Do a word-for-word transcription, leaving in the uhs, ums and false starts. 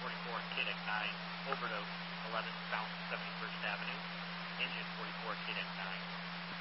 forty-four K D E C nine, overdose, eleven South seventy-first Avenue. Engine forty-four K D E C nine.